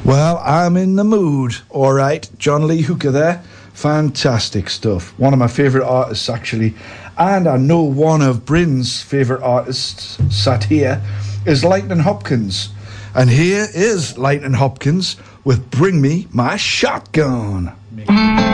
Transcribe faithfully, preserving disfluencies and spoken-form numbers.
Well, I'm in the mood. All right, John Lee Hooker there. Fantastic stuff. One of my favourite artists, actually. And I know one of Bryn's favourite artists sat here is Lightning Hopkins. And here is Lightning Hopkins with Bring Me My Shotgun.